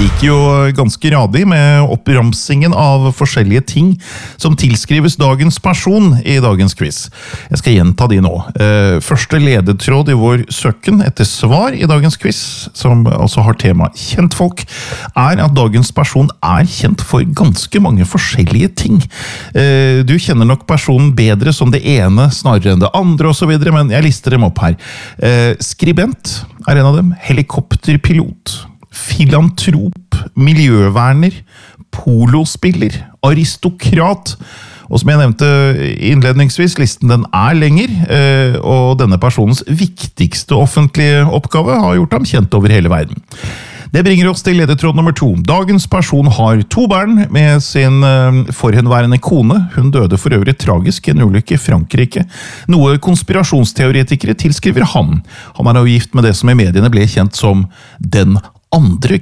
gikk jo ganske radig med oppramsingen av forskjellige ting som tilskrives dagens person i dagens quiz. Jeg skal gjenta de nå. Første ledetråd i vår søken etter svar i dagens quiz, som altså har tema kjentfolk, er at dagens person er kjent for ganske mange forskjellige ting. Du kjenner nok personen bedre som det ene snarere enn det andre og så videre, men jeg lister dem opp her. Skribent er en av dem, helikopterpilot, filantrop, miljøverner, polospiller, aristokrat, og som jeg nevnte innledningsvis, listen den er lenger, og denne personens viktigste offentlige oppgave har gjort ham kjent over hele verden. Det bringer oss til ledetråd nummer 2. Dagens person har 2 barn med sin forhenværende kone. Hun døde for øvrig tragisk i en ulykke i Frankrike. Noe konspirasjonsteoretikere tilskriver han. Han er nå gift med det som i mediene ble kjent som den andre